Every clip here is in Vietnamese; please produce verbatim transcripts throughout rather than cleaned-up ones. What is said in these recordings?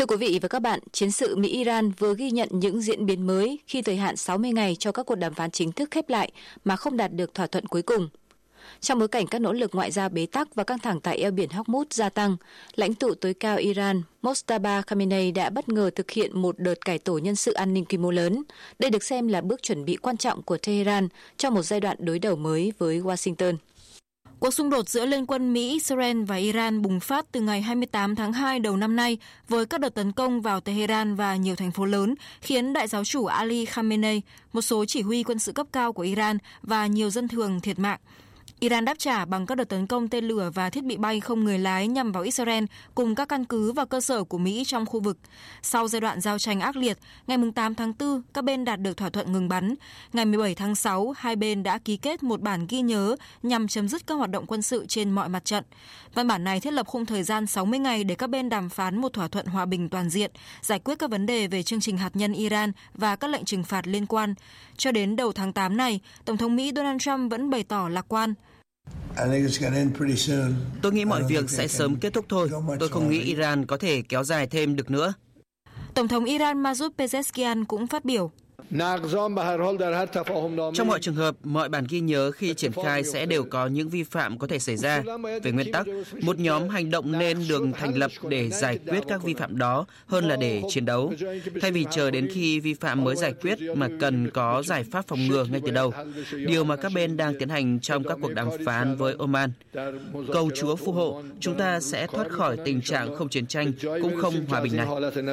Thưa quý vị và các bạn, chiến sự Mỹ-Iran vừa ghi nhận những diễn biến mới khi thời hạn sáu mươi ngày cho các cuộc đàm phán chính thức khép lại mà không đạt được thỏa thuận cuối cùng. Trong bối cảnh các nỗ lực ngoại giao bế tắc và căng thẳng tại eo biển Hormuz gia tăng, lãnh tụ tối cao Iran Mojtaba Khamenei đã bất ngờ thực hiện một đợt cải tổ nhân sự an ninh quy mô lớn. Đây được xem là bước chuẩn bị quan trọng của Tehran trong một giai đoạn đối đầu mới với Washington. Cuộc xung đột giữa Liên quân Mỹ, Israel và Iran bùng phát từ ngày hai mươi tám tháng hai đầu năm nay với các đợt tấn công vào Tehran và nhiều thành phố lớn, khiến đại giáo chủ Ali Khamenei, một số chỉ huy quân sự cấp cao của Iran và nhiều dân thường thiệt mạng. Iran đáp trả bằng các đợt tấn công tên lửa và thiết bị bay không người lái nhằm vào Israel cùng các căn cứ và cơ sở của Mỹ trong khu vực. Sau giai đoạn giao tranh ác liệt, ngày tám tháng tư, các bên đạt được thỏa thuận ngừng bắn. Ngày mười bảy tháng sáu, hai bên đã ký kết một bản ghi nhớ nhằm chấm dứt các hoạt động quân sự trên mọi mặt trận. Văn bản này thiết lập khung thời gian sáu mươi ngày để các bên đàm phán một thỏa thuận hòa bình toàn diện, giải quyết các vấn đề về chương trình hạt nhân Iran và các lệnh trừng phạt liên quan. Cho đến đầu tháng tám này, Tổng thống Mỹ Donald Trump vẫn bày tỏ lạc quan. Tôi nghĩ mọi việc sẽ sớm kết thúc thôi. Tôi không nghĩ Iran có thể kéo dài thêm được nữa. Tổng thống Iran Masoud Pezeshkian cũng phát biểu. Trong mọi trường hợp, mọi bản ghi nhớ khi triển khai sẽ đều có những vi phạm có thể xảy ra. Về nguyên tắc, một nhóm hành động nên được thành lập để giải quyết các vi phạm đó hơn là để chiến đấu. Thay vì chờ đến khi vi phạm mới giải quyết mà cần có giải pháp phòng ngừa ngay từ đầu. Điều mà các bên đang tiến hành trong các cuộc đàm phán với Oman. Cầu Chúa phù hộ, chúng ta sẽ thoát khỏi tình trạng không chiến tranh cũng không hòa bình này.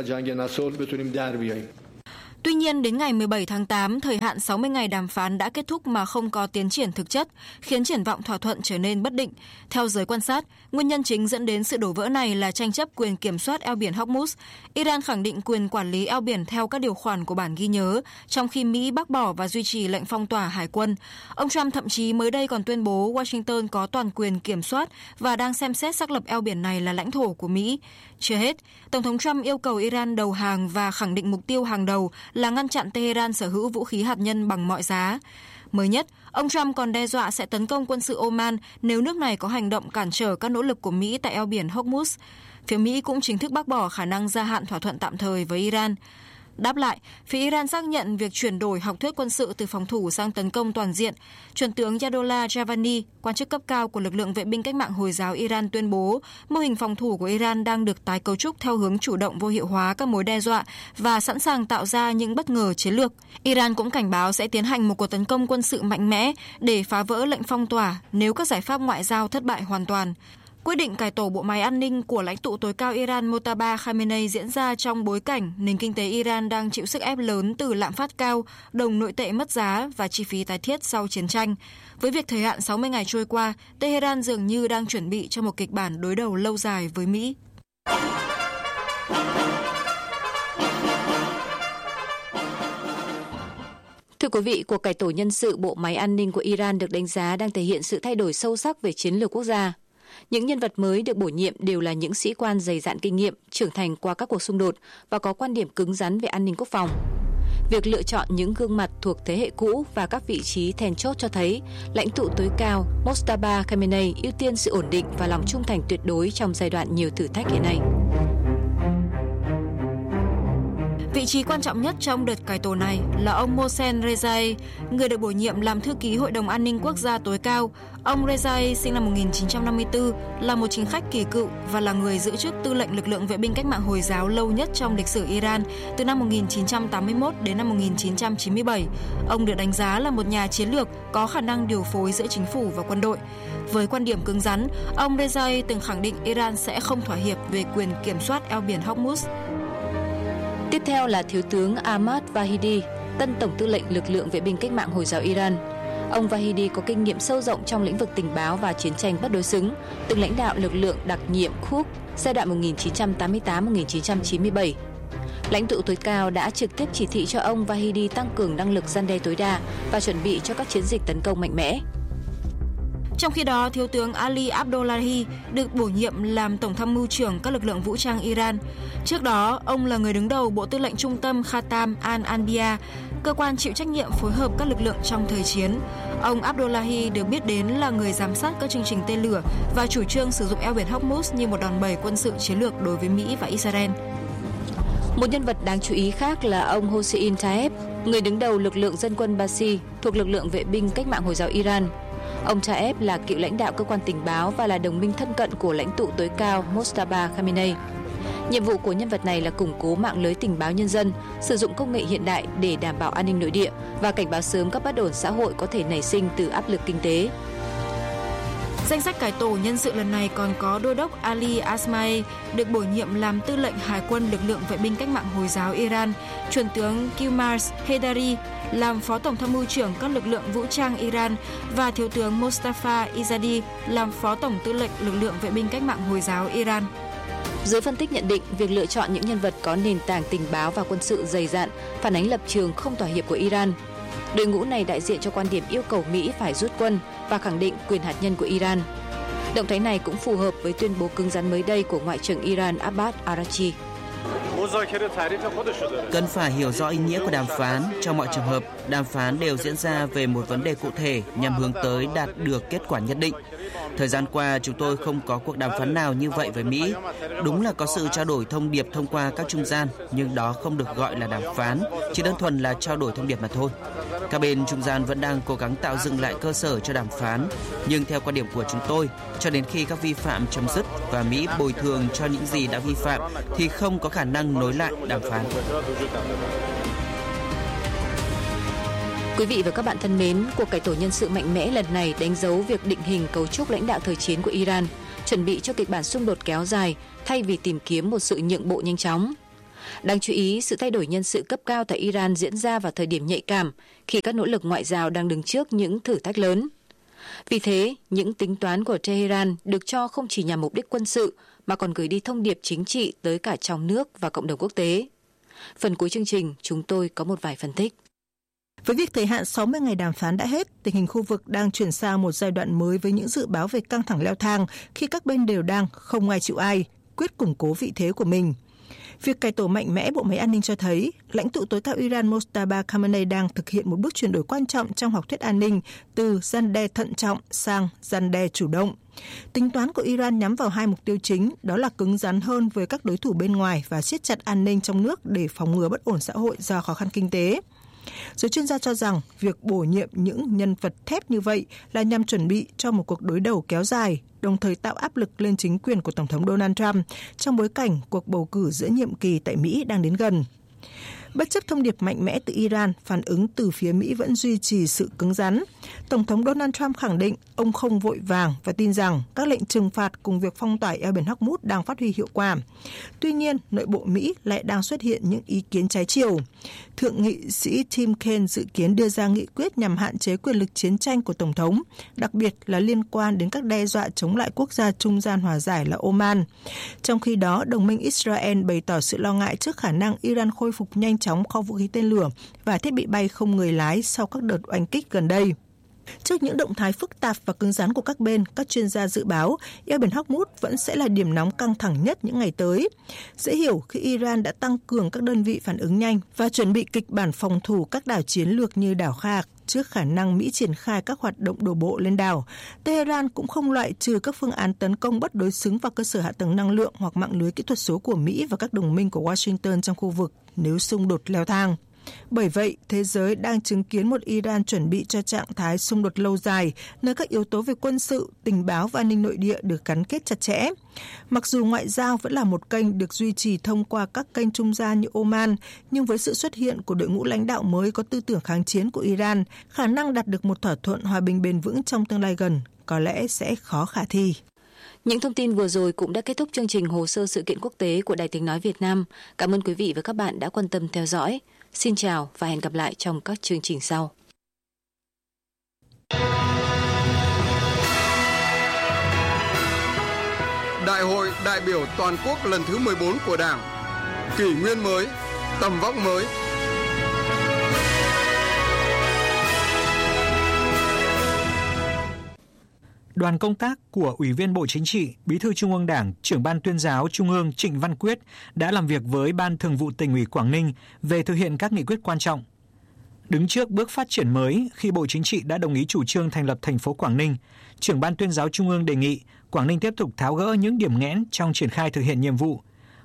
Tuy nhiên, đến ngày mười bảy tháng tám, thời hạn sáu mươi ngày đàm phán đã kết thúc mà không có tiến triển thực chất, khiến triển vọng thỏa thuận trở nên bất định. Theo giới quan sát, nguyên nhân chính dẫn đến sự đổ vỡ này là tranh chấp quyền kiểm soát eo biển Hormuz. Iran khẳng định quyền quản lý eo biển theo các điều khoản của bản ghi nhớ, trong khi Mỹ bác bỏ và duy trì lệnh phong tỏa hải quân. Ông Trump thậm chí mới đây còn tuyên bố Washington có toàn quyền kiểm soát và đang xem xét xác lập eo biển này là lãnh thổ của Mỹ. Chưa hết, Tổng thống Trump yêu cầu Iran đầu hàng và khẳng định mục tiêu hàng đầu là ngăn chặn Tehran sở hữu vũ khí hạt nhân bằng mọi giá. Mới nhất, ông Trump còn đe dọa sẽ tấn công quân sự Oman nếu nước này có hành động cản trở các nỗ lực của Mỹ tại eo biển Hormuz. Phía Mỹ cũng chính thức bác bỏ khả năng gia hạn thỏa thuận tạm thời với Iran. Đáp lại, phía Iran xác nhận việc chuyển đổi học thuyết quân sự từ phòng thủ sang tấn công toàn diện. Chuẩn tướng Yadollah Javani, quan chức cấp cao của lực lượng vệ binh cách mạng Hồi giáo Iran tuyên bố, mô hình phòng thủ của Iran đang được tái cấu trúc theo hướng chủ động vô hiệu hóa các mối đe dọa và sẵn sàng tạo ra những bất ngờ chiến lược. Iran cũng cảnh báo sẽ tiến hành một cuộc tấn công quân sự mạnh mẽ để phá vỡ lệnh phong tỏa nếu các giải pháp ngoại giao thất bại hoàn toàn. Quyết định cải tổ bộ máy an ninh của lãnh tụ tối cao Iran Mojtaba Khamenei diễn ra trong bối cảnh nền kinh tế Iran đang chịu sức ép lớn từ lạm phát cao, đồng nội tệ mất giá và chi phí tái thiết sau chiến tranh. Với việc thời hạn sáu mươi ngày trôi qua, Tehran dường như đang chuẩn bị cho một kịch bản đối đầu lâu dài với Mỹ. Thưa quý vị, cuộc cải tổ nhân sự bộ máy an ninh của Iran được đánh giá đang thể hiện sự thay đổi sâu sắc về chiến lược quốc gia. Những nhân vật mới được bổ nhiệm đều là những sĩ quan dày dạn kinh nghiệm, trưởng thành qua các cuộc xung đột và có quan điểm cứng rắn về an ninh quốc phòng. Việc lựa chọn những gương mặt thuộc thế hệ cũ và các vị trí then chốt cho thấy lãnh tụ tối cao Mojtaba Khamenei ưu tiên sự ổn định và lòng trung thành tuyệt đối trong giai đoạn nhiều thử thách hiện nay. Vị trí quan trọng nhất trong đợt cải tổ này là ông Mohsen Rezai, người được bổ nhiệm làm thư ký Hội đồng An ninh Quốc gia tối cao. Ông Rezai sinh năm một nghìn chín trăm năm mươi tư, là một chính khách kỳ cựu và là người giữ chức tư lệnh lực lượng vệ binh cách mạng Hồi giáo lâu nhất trong lịch sử Iran từ năm một nghìn chín trăm tám mươi mốt đến năm một nghìn chín trăm chín mươi bảy. Ông được đánh giá là một nhà chiến lược có khả năng điều phối giữa chính phủ và quân đội. Với quan điểm cứng rắn, ông Rezai từng khẳng định Iran sẽ không thỏa hiệp về quyền kiểm soát eo biển Hormuz. Tiếp theo là Thiếu tướng Ahmad Vahidi, tân Tổng tư lệnh lực lượng vệ binh cách mạng Hồi giáo Iran. Ông Vahidi có kinh nghiệm sâu rộng trong lĩnh vực tình báo và chiến tranh bất đối xứng, từng lãnh đạo lực lượng đặc nhiệm Quds giai đoạn một nghìn chín trăm tám mươi tám đến một nghìn chín trăm chín mươi bảy. Lãnh tụ tối cao đã trực tiếp chỉ thị cho ông Vahidi tăng cường năng lực răn đe tối đa và chuẩn bị cho các chiến dịch tấn công mạnh mẽ. Trong khi đó, Thiếu tướng Ali Abdullahi được bổ nhiệm làm Tổng tham mưu trưởng các lực lượng vũ trang Iran. Trước đó, ông là người đứng đầu Bộ Tư lệnh Trung tâm Khatam al-Anbiya, cơ quan chịu trách nhiệm phối hợp các lực lượng trong thời chiến. Ông Abdullahi được biết đến là người giám sát các chương trình tên lửa và chủ trương sử dụng eo biển Hormuz như một đòn bẩy quân sự chiến lược đối với Mỹ và Israel. Một nhân vật đáng chú ý khác là ông Hossein Taeb, người đứng đầu lực lượng dân quân Basi thuộc lực lượng vệ binh cách mạng Hồi giáo Iran. Ông Taeb là cựu lãnh đạo cơ quan tình báo và là đồng minh thân cận của lãnh tụ tối cao Moshtaba Khamenei. Nhiệm vụ của nhân vật này là củng cố mạng lưới tình báo nhân dân, sử dụng công nghệ hiện đại để đảm bảo an ninh nội địa và cảnh báo sớm các bất ổn xã hội có thể nảy sinh từ áp lực kinh tế. Danh sách cải tổ nhân sự lần này còn có Đô đốc Ali Asmaei được bổ nhiệm làm tư lệnh Hải quân lực lượng vệ binh cách mạng Hồi giáo Iran, chuẩn tướng Qimar Heydari làm phó tổng tham mưu trưởng các lực lượng vũ trang Iran và thiếu tướng Mostafa Izzadi làm phó tổng tư lệnh lực lượng vệ binh cách mạng Hồi giáo Iran. Giới phân tích nhận định việc lựa chọn những nhân vật có nền tảng tình báo và quân sự dày dặn phản ánh lập trường không thỏa hiệp của Iran. Đội ngũ này đại diện cho quan điểm yêu cầu Mỹ phải rút quân và khẳng định quyền hạt nhân của Iran. Động thái này cũng phù hợp với tuyên bố cứng rắn mới đây của Ngoại trưởng Iran Abbas Araghchi. Cần phải hiểu rõ ý nghĩa của đàm phán. Trong mọi trường hợp, đàm phán đều diễn ra về một vấn đề cụ thể nhằm hướng tới đạt được kết quả nhất định. Thời gian qua, chúng tôi không có cuộc đàm phán nào như vậy với Mỹ. Đúng là có sự trao đổi thông điệp thông qua các trung gian, nhưng đó không được gọi là đàm phán, chỉ đơn thuần là trao đổi thông điệp mà thôi. Các bên trung gian vẫn đang cố gắng tạo dựng lại cơ sở cho đàm phán, nhưng theo quan điểm của chúng tôi, cho đến khi các vi phạm chấm dứt và Mỹ bồi thường cho những gì đã vi phạm, thì không có khả năng nối lại đàm phán. Quý vị và các bạn thân mến, cuộc cải tổ nhân sự mạnh mẽ lần này đánh dấu việc định hình cấu trúc lãnh đạo thời chiến của Iran, chuẩn bị cho kịch bản xung đột kéo dài thay vì tìm kiếm một sự nhượng bộ nhanh chóng. Đáng chú ý, sự thay đổi nhân sự cấp cao tại Iran diễn ra vào thời điểm nhạy cảm khi các nỗ lực ngoại giao đang đứng trước những thử thách lớn. Vì thế, những tính toán của Tehran được cho không chỉ nhằm mục đích quân sự mà còn gửi đi thông điệp chính trị tới cả trong nước và cộng đồng quốc tế. Phần cuối chương trình, chúng tôi có một vài phân tích. Với việc thời hạn sáu mươi ngày đàm phán đã hết, tình hình khu vực đang chuyển sang một giai đoạn mới với những dự báo về căng thẳng leo thang khi các bên đều đang không ai chịu ai, quyết củng cố vị thế của mình. Việc cải tổ mạnh mẽ bộ máy an ninh cho thấy lãnh tụ tối cao Iran Moshtaba Khamenei đang thực hiện một bước chuyển đổi quan trọng trong học thuyết an ninh từ răn đe thận trọng sang răn đe chủ động. Tính toán của Iran nhắm vào hai mục tiêu chính, đó là cứng rắn hơn với các đối thủ bên ngoài và siết chặt an ninh trong nước để phòng ngừa bất ổn xã hội do khó khăn kinh tế. Giới chuyên gia cho rằng việc bổ nhiệm những nhân vật thép như vậy là nhằm chuẩn bị cho một cuộc đối đầu kéo dài, đồng thời tạo áp lực lên chính quyền của Tổng thống Donald Trump trong bối cảnh cuộc bầu cử giữa nhiệm kỳ tại Mỹ đang đến gần. Bất chấp thông điệp mạnh mẽ từ Iran, phản ứng từ phía Mỹ vẫn duy trì sự cứng rắn. Tổng thống Donald Trump khẳng định ông không vội vàng và tin rằng các lệnh trừng phạt cùng việc phong tỏa eo biển Hormuz đang phát huy hiệu quả. Tuy nhiên, nội bộ Mỹ lại đang xuất hiện những ý kiến trái chiều. Thượng nghị sĩ Tim Kaine dự kiến đưa ra nghị quyết nhằm hạn chế quyền lực chiến tranh của Tổng thống, đặc biệt là liên quan đến các đe dọa chống lại quốc gia trung gian hòa giải là Oman. Trong khi đó, đồng minh Israel bày tỏ sự lo ngại trước khả năng Iran khôi phục nhanh chóng kho vũ khí tên lửa và thiết bị bay không người lái sau các đợt oanh kích gần đây. Trước những động thái phức tạp và cứng rắn của các bên, các chuyên gia dự báo eo biển Hormuz vẫn sẽ là điểm nóng căng thẳng nhất những ngày tới. Dễ hiểu khi Iran đã tăng cường các đơn vị phản ứng nhanh và chuẩn bị kịch bản phòng thủ các đảo chiến lược như đảo Khark trước khả năng Mỹ triển khai các hoạt động đổ bộ lên đảo. Tehran cũng không loại trừ các phương án tấn công bất đối xứng vào cơ sở hạ tầng năng lượng hoặc mạng lưới kỹ thuật số của Mỹ và các đồng minh của Washington trong khu vực nếu xung đột leo thang. Bởi vậy, thế giới đang chứng kiến một Iran chuẩn bị cho trạng thái xung đột lâu dài, nơi các yếu tố về quân sự, tình báo và an ninh nội địa được gắn kết chặt chẽ. Mặc dù ngoại giao vẫn là một kênh được duy trì thông qua các kênh trung gian như Oman, nhưng với sự xuất hiện của đội ngũ lãnh đạo mới có tư tưởng kháng chiến của Iran, khả năng đạt được một thỏa thuận hòa bình bền vững trong tương lai gần có lẽ sẽ khó khả thi. Những thông tin vừa rồi cũng đã kết thúc chương trình Hồ sơ sự kiện quốc tế của Đài Tiếng nói Việt Nam. Cảm ơn quý vị và các bạn đã quan tâm theo dõi. Xin chào và hẹn gặp lại trong các chương trình sau. Đại hội đại biểu toàn quốc lần thứ mười bốn của Đảng, kỷ nguyên mới, tầm vóc mới. Đoàn công tác của Ủy viên Bộ Chính trị, Bí thư Trung ương Đảng, Trưởng ban Tuyên giáo Trung ương Trịnh Văn Quyết đã làm việc với Ban Thường vụ Tỉnh ủy Quảng Ninh về thực hiện các nghị quyết quan trọng. Đứng trước bước phát triển mới khi Bộ Chính trị đã đồng ý chủ trương thành lập thành phố Quảng Ninh, Trưởng ban Tuyên giáo Trung ương đề nghị Quảng Ninh tiếp tục tháo gỡ những điểm nghẽn trong triển khai thực hiện nhiệm vụ.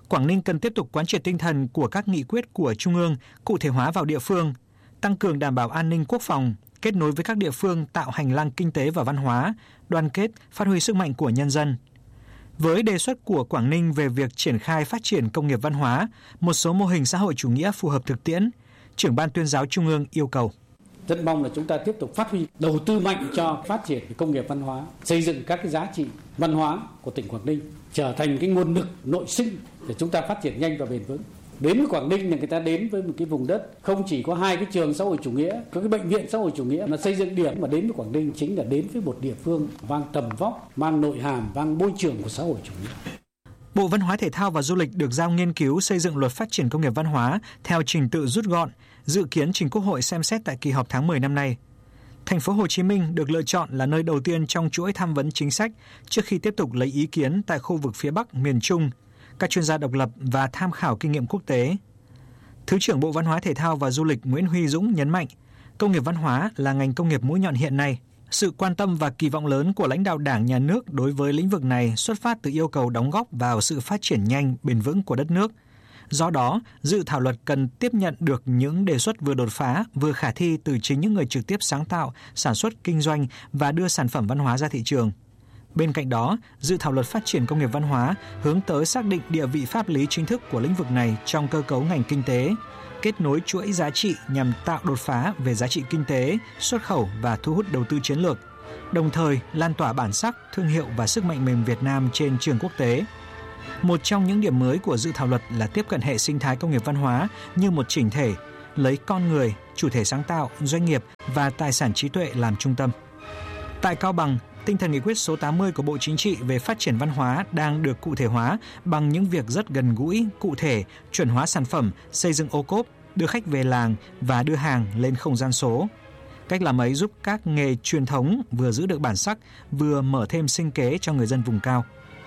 Quảng Ninh cần tiếp tục quán triệt tinh thần của các nghị quyết của Trung ương, cụ thể hóa vào địa phương, tăng cường đảm bảo an ninh quốc phòng, kết nối với các địa phương tạo hành lang kinh tế và văn hóa, đoàn kết, phát huy sức mạnh của nhân dân. Với đề xuất của Quảng Ninh về việc triển khai phát triển công nghiệp văn hóa, một số mô hình xã hội chủ nghĩa phù hợp thực tiễn, Trưởng ban Tuyên giáo Trung ương yêu cầu. Rất mong là chúng ta tiếp tục phát huy, đầu tư mạnh cho phát triển công nghiệp văn hóa, xây dựng các cái giá trị văn hóa của tỉnh Quảng Ninh trở thành cái nguồn lực nội sinh để chúng ta phát triển nhanh và bền vững. Đến với Quảng Ninh là người ta đến với một cái vùng đất không chỉ có hai cái trường xã hội chủ nghĩa, có cái bệnh viện xã hội chủ nghĩa mà xây dựng điểm, mà đến với Quảng Ninh chính là đến với một địa phương mang tầm vóc, mang nội hàm, mang môi trường của xã hội chủ nghĩa. Bộ Văn hóa Thể thao và Du lịch được giao nghiên cứu xây dựng luật phát triển công nghiệp văn hóa theo trình tự rút gọn, dự kiến trình Quốc hội xem xét tại kỳ họp tháng mười năm nay. Thành phố Hồ Chí Minh được lựa chọn là nơi đầu tiên trong chuỗi tham vấn chính sách trước khi tiếp tục lấy ý kiến tại khu vực phía Bắc, miền Trung, các chuyên gia độc lập và tham khảo kinh nghiệm quốc tế. Thứ trưởng Bộ Văn hóa Thể thao và Du lịch Nguyễn Huy Dũng nhấn mạnh, công nghiệp văn hóa là ngành công nghiệp mũi nhọn hiện nay. Sự quan tâm và kỳ vọng lớn của lãnh đạo Đảng, Nhà nước đối với lĩnh vực này xuất phát từ yêu cầu đóng góp vào sự phát triển nhanh, bền vững của đất nước. Do đó, dự thảo luật cần tiếp nhận được những đề xuất vừa đột phá, vừa khả thi từ chính những người trực tiếp sáng tạo, sản xuất, kinh doanh và đưa sản phẩm văn hóa ra thị trường. Bên cạnh đó, dự thảo luật phát triển công nghiệp văn hóa hướng tới xác định địa vị pháp lý chính thức của lĩnh vực này trong cơ cấu ngành kinh tế, kết nối chuỗi giá trị nhằm tạo đột phá về giá trị kinh tế, xuất khẩu và thu hút đầu tư chiến lược, đồng thời lan tỏa bản sắc, thương hiệu và sức mạnh mềm Việt Nam trên trường quốc tế. Một trong những điểm mới của dự thảo luật là tiếp cận hệ sinh thái công nghiệp văn hóa như một chỉnh thể, lấy con người, chủ thể sáng tạo, doanh nghiệp và tài sản trí tuệ làm trung tâm. Tại Cao Bằng, tinh thần nghị quyết số tám mươi của Bộ Chính trị về phát triển văn hóa đang được cụ thể hóa bằng những việc rất gần gũi, cụ thể, chuẩn hóa sản phẩm, xây dựng ô cốp, đưa khách về làng và đưa hàng lên không gian số. Cách làm ấy giúp các nghề truyền thống vừa giữ được bản sắc, vừa mở thêm sinh kế cho người dân vùng cao.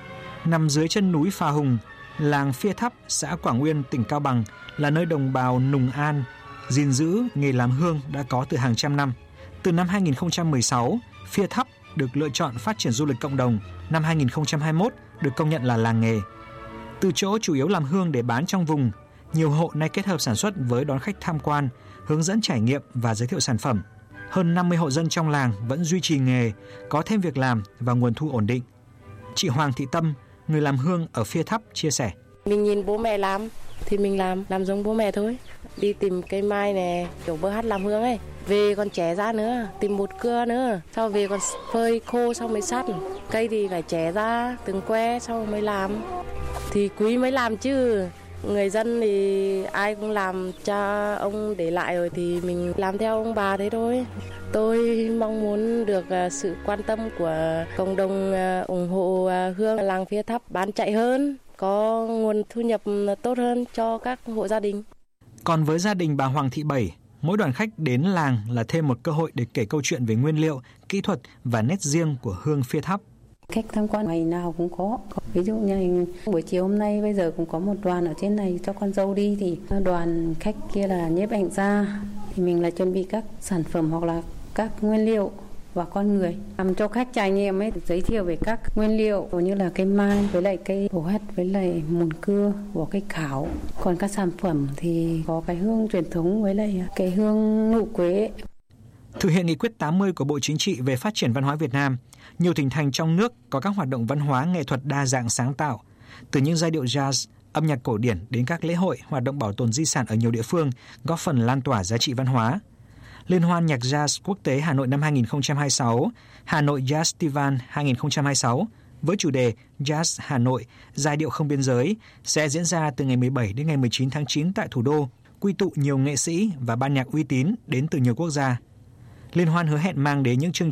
Nằm dưới chân núi Phà Hùng, làng Phia Thắp, xã Quảng Uyên, tỉnh Cao Bằng là nơi đồng bào Nùng An gìn giữ nghề làm hương đã có từ hàng trăm năm. Từ năm hai nghìn không trăm mười sáu, Phia Thắp được lựa chọn phát triển du lịch cộng đồng, năm hai nghìn không trăm hai mươi mốt được công nhận là làng nghề. Từ chỗ chủ yếu làm hương để bán trong vùng, nhiều hộ nay kết hợp sản xuất với đón khách tham quan, hướng dẫn trải nghiệm và giới thiệu sản phẩm. Hơn năm mươi hộ dân trong làng vẫn duy trì nghề, có thêm việc làm và nguồn thu ổn định. Chị Hoàng Thị Tâm, người làm hương ở Phia Thắp, chia sẻ. Mình nhìn bố mẹ làm thì mình làm, làm giống bố mẹ thôi. Đi tìm cây mai này, kiểu bơ hát làm hương ấy. Về còn chẻ ra nữa, tìm bột cưa nữa. Sau về còn phơi khô xong mới sắt. Cây thì phải chẻ ra từng que sau mới làm. Thì quý mới làm chứ. Người dân thì ai cũng làm, cha ông để lại rồi thì mình làm theo ông bà thế thôi. Tôi mong muốn được sự quan tâm của cộng đồng ủng hộ hương làng Phia Thắp bán chạy hơn, có nguồn thu nhập tốt hơn cho các hộ gia đình. Còn với gia đình bà Hoàng Thị Bảy, mỗi đoàn khách đến làng là thêm một cơ hội để kể câu chuyện về nguyên liệu, kỹ thuật và nét riêng của hương Phia Thắp. Khách tham quan ngày nào cũng có. Ví dụ như buổi chiều hôm nay bây giờ cũng có một đoàn ở trên này cho con dâu đi, thì đoàn khách kia là nhiếp ảnh gia, thì mình là chuẩn bị các sản phẩm hoặc là các nguyên liệu và con người, làm cho khách trải nghiệm ấy, giới thiệu về các nguyên liệu như là cây mai với lại cây bổ hắt với lại mùn cưa của cây khảo. Còn các sản phẩm thì có cái hương truyền thống với lại cái hương nụ quế. Thực hiện nghị quyết tám mươi của Bộ Chính trị về phát triển văn hóa Việt Nam, nhiều tỉnh thành trong nước có các hoạt động văn hóa nghệ thuật đa dạng sáng tạo. Từ những giai điệu jazz, âm nhạc cổ điển đến các lễ hội, hoạt động bảo tồn di sản ở nhiều địa phương, góp phần lan tỏa giá trị văn hóa. Liên hoan nhạc jazz quốc tế Hà Nội năm hai nghìn không trăm hai mươi sáu, Hà Nội Jazztival hai nghìn không trăm hai mươi sáu với chủ đề Jazz Hà Nội, giai điệu không biên giới sẽ diễn ra từ ngày mười bảy đến ngày mười chín tháng chín tại thủ đô, quy tụ nhiều nghệ sĩ và ban nhạc uy tín đến từ nhiều quốc gia. Liên hoan hứa hẹn mang đến những chương